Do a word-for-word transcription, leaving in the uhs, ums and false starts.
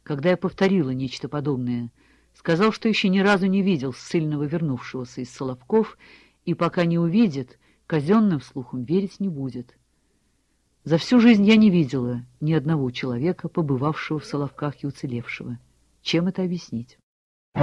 когда я повторила нечто подобное. Сказал, что еще ни разу не видел ссыльного, вернувшегося из Соловков, и пока не увидит, казенным слухам верить не будет. За всю жизнь я не видела ни одного человека, побывавшего в Соловках и уцелевшего. Чем это объяснить?